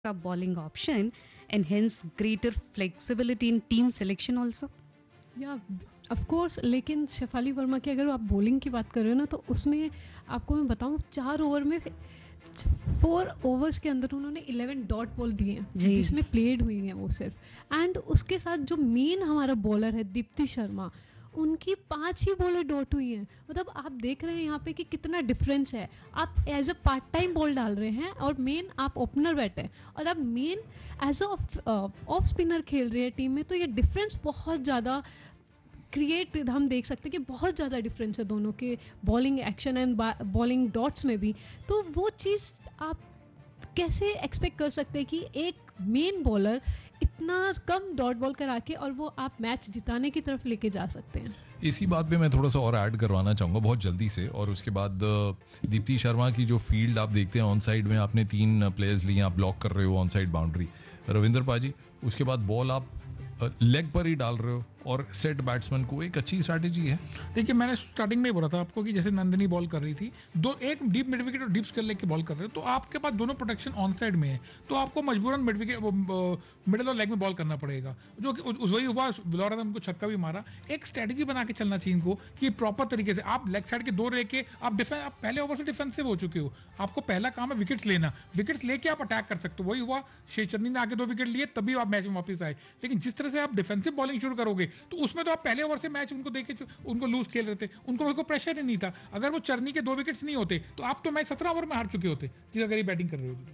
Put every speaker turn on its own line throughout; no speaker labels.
bowling option and hence greater flexibility in team selection also?
या of course, लेकिन शेफाली वर्मा की अगर आप बॉलिंग की बात कर रहे हो ना, तो उसमें आपको मैं बताऊं 4 ओवर में 4 ओवर्स के अंदर उन्होंने 11 डॉट बॉल दिए हैं जिसमें प्लेड हुई हैं वो सिर्फ। एंड उसके साथ जो मेन हमारा बॉलर है दीप्ति शर्मा, उनकी 5 ही बॉलें डॉट हुई हैं। मतलब आप देख रहे हैं यहाँ पे कि कितना डिफरेंस है। आप as a part time ball डाल रहे हैं और मेन आप ओपनर बैठे हैं, और आप main as a off spinner खेल रहे हैं टीम में, तो ये डिफरेंस बहुत ज़्यादा क्रिएट हम देख सकते हैं कि बहुत ज़्यादा डिफरेंस है दोनों के bowling action and bowling dots में भी। तो वो चीज़ आप कैसे एक्सपेक्ट कर सकते हैं कि एक मेन बॉलर इतना कम डॉट बॉल करा के और वो आप मैच जिताने की तरफ लेके जा सकते हैं।
इसी बात पे मैं थोड़ा सा और ऐड करवाना चाहूँगा बहुत जल्दी से। और उसके बाद दीप्ति शर्मा की जो फील्ड आप देखते हैं ऑन साइड में, आपने 3 प्लेयर्स लिए, आप ब्लॉक कर रहे हो ऑन साइड बाउंड्री, रविंद्र पाजी, उसके बाद बॉल आप लेग पर ही डाल रहे हो और सेट बैट्समैन को एक अच्छी स्ट्रैटेजी है।
देखिए, मैंने स्टार्टिंग में ही बोला था आपको कि जैसे नंदिनी बॉल कर रही थी, एक डीप मिड विकेट और डीप स्क्वायर लेग के बॉल कर रहे हो, तो आपके पास दोनों प्रोटेक्शन ऑन साइड में है, तो आपको मजबूरन मिड विकेट मिडिल और लेग में बॉल करना पड़ेगा, जो कि वही हुआ। बिलौरा ने उनको छक्का भी मारा। एक स्ट्रैटेजी बना के चलना चाहिए इनको कि प्रॉपर तरीके से आप लेग साइड के 2 लेके आप पहले ओवर से डिफेंसिव हो चुके हो, आपको पहला काम है विकेट्स लेना, विकेट्स लेके आप अटैक कर सकते हो। वही हुआ, शेरचंदी ने आगे 2 विकेट लिए तभी आप मैच में वापस आए। लेकिन जिस तरह से आप डिफेंसिव बॉलिंग शुरू करोगे तो उसमें तो आप पहले ओवर से मैच उनको देके उनको लूज खेल रहे थे, उनको प्रेशर ही नहीं था। अगर वो चरनी के 2 विकेट्स नहीं होते तो आप तो मैच 17 ओवर में हार चुके होते, जिस अगर ये बैटिंग कर रहे होते।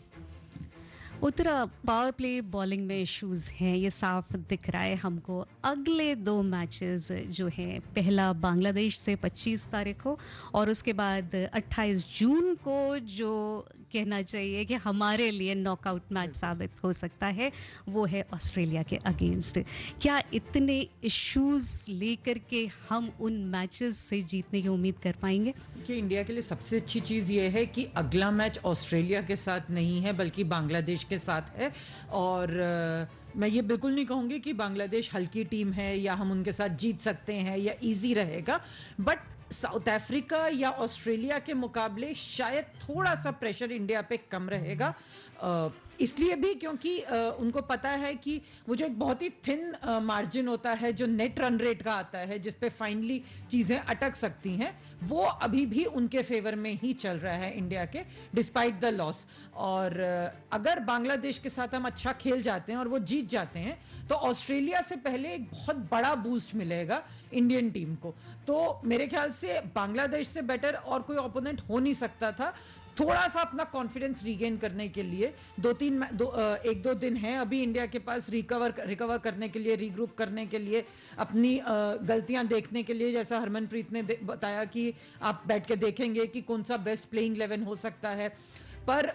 उत्तरा, पावर प्ले बॉलिंग में इश्यूज हैं, ये साफ दिख रहा है हमको। अगले 2 मैचेस जो हैं, पहला बांग्लादेश से 25 तारीख को और उसके बाद 28 जून को, जो कहना चाहिए कि हमारे लिए नॉकआउट मैच साबित हो सकता है, वो है ऑस्ट्रेलिया के अगेंस्ट। क्या इतने इश्यूज लेकर के हम उन मैचेस से जीतने की उम्मीद कर पाएंगे?
कि इंडिया के लिए सबसे अच्छी चीज़ ये है कि अगला मैच ऑस्ट्रेलिया के साथ नहीं है बल्कि बांग्लादेश के साथ है। और मैं ये बिल्कुल नहीं कहूँगी कि बांग्लादेश हल्की टीम है या हम उनके साथ जीत सकते हैं या इजी रहेगा, बट साउथ अफ्रीका या ऑस्ट्रेलिया के मुकाबले शायद थोड़ा सा प्रेशर इंडिया पे कम रहेगा। इसलिए भी क्योंकि उनको पता है कि वो जो एक बहुत ही थिन मार्जिन होता है जो नेट रन रेट का आता है, जिस पे फाइनली चीज़ें अटक सकती हैं, वो अभी भी उनके फेवर में ही चल रहा है इंडिया के, डिस्पाइट द लॉस। और अगर बांग्लादेश के साथ हम अच्छा खेल जाते हैं और वो जीत जाते हैं तो ऑस्ट्रेलिया से पहले एक बहुत बड़ा बूस्ट मिलेगा इंडियन टीम को। तो मेरे ख्याल से बांग्लादेश से बेटर और कोई ओपोनेंट हो नहीं सकता था। थोड़ा सा अपना कॉन्फिडेंस रीगेन करने के लिए 1-2 दिन है अभी इंडिया के पास रिकवर करने के लिए, रीग्रुप करने के लिए, अपनी गलतियां देखने के लिए। जैसा हरमनप्रीत ने बताया कि आप बैठ के देखेंगे कि कौन सा बेस्ट प्लेइंग 11 हो सकता है, पर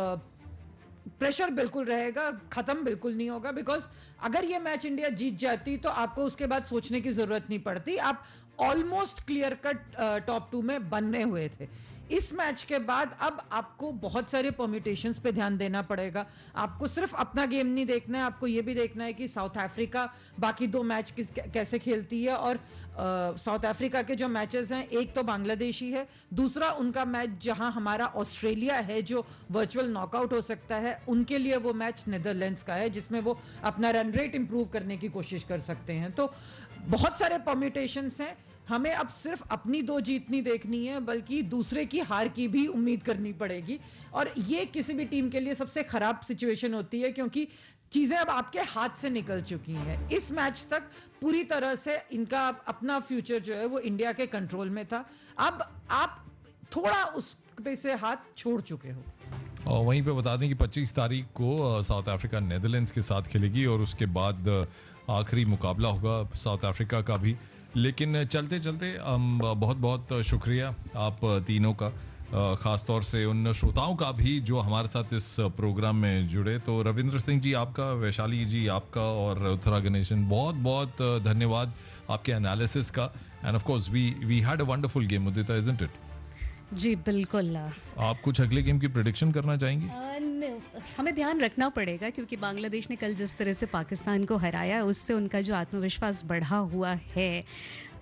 प्रेशर बिल्कुल रहेगा, खत्म बिल्कुल नहीं होगा। बिकॉज अगर ये मैच इंडिया जीत जाती तो आपको उसके बाद सोचने की जरूरत नहीं पड़ती, आप ऑलमोस्ट क्लियर कट टॉप 2 में बनने हुए थे। इस मैच के बाद अब आपको बहुत सारे परम्यूटेशंस पे ध्यान देना पड़ेगा। आपको सिर्फ अपना गेम नहीं देखना है, आपको ये भी देखना है कि साउथ अफ्रीका बाकी 2 मैच कैसे खेलती है। और साउथ अफ्रीका के जो मैचेस हैं, एक तो बांग्लादेशी है, दूसरा उनका मैच जहां हमारा ऑस्ट्रेलिया है जो वर्चुअल नॉकआउट हो सकता है, उनके लिए वो मैच नीदरलैंड्स का है जिसमें वो अपना रन रेट इंप्रूव करने की कोशिश कर सकते हैं। तो बहुत सारे परम्यूटेशंस हैं। हमें अब सिर्फ अपनी 2 जीत नहीं देखनी है बल्कि दूसरे की हार की भी उम्मीद करनी पड़ेगी। और ये किसी भी टीम के लिए सबसे खराब सिचुएशन होती है क्योंकि चीजें अब आपके हाथ से निकल चुकी हैं। इस मैच तक पूरी तरह से इनका अपना फ्यूचर जो है वो इंडिया के कंट्रोल में था। अब आप थोड़ा उस पे से हाथ छोड़ चुके हो।
और वहीं पे बता दें कि 25 तारीख को साउथ अफ्रीका नीदरलैंड्स के साथ खेलेगी और उसके बाद आखिरी मुकाबला होगा साउथ अफ्रीका का भी। लेकिन चलते चलते बहुत बहुत शुक्रिया आप तीनों का, ख़ास तौर से उन श्रोताओं का भी जो हमारे साथ इस प्रोग्राम में जुड़े। तो रविंद्र सिंह जी आपका, वैशाली जी आपका और उत्तरा गणेशन बहुत बहुत धन्यवाद आपके एनालिसिस का। End of course we had a wonderful game, Udita, isn't it?
जी बिल्कुल।
आप कुछ अगले गेम की प्रेडिक्शन करना चाहेंगे?
हमें ध्यान रखना पड़ेगा क्योंकि बांग्लादेश ने कल जिस तरह से पाकिस्तान को हराया, उससे उनका जो आत्मविश्वास बढ़ा हुआ है,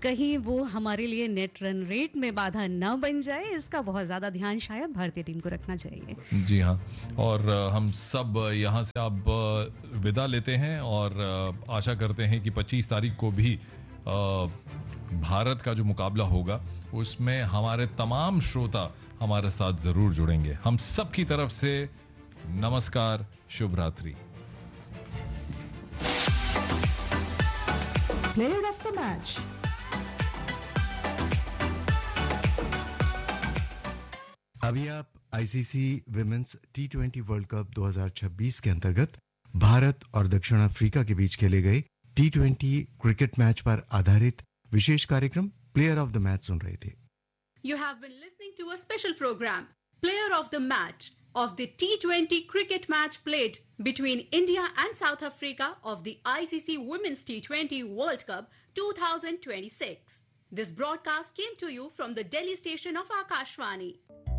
कहीं वो हमारे लिए नेट रन रेट में बाधा न बन जाए, इसका बहुत ज़्यादा ध्यान शायद भारतीय टीम को रखना चाहिए।
जी हाँ, और हम सब यहाँ से अब विदा लेते हैं और आशा करते हैं कि 25 तारीख को भी भारत का जो मुकाबला होगा उसमें हमारे तमाम श्रोता हमारे साथ ज़रूर जुड़ेंगे। हम सब की तरफ से नमस्कार, शुभ रात्रि।
Player of the match.
अभी आप आईसीसी विमेंस टी20 वर्ल्ड कप 2026 के अंतर्गत भारत और दक्षिण अफ्रीका के बीच खेले गए टी20 क्रिकेट मैच पर आधारित विशेष कार्यक्रम प्लेयर ऑफ द मैच सुन रहे थे।
You have been listening to a special program, Player of the Match, of the T20 cricket match played between India and South Africa of the ICC Women's T20 World Cup 2026. This broadcast came to you from the Delhi station of Akashvani.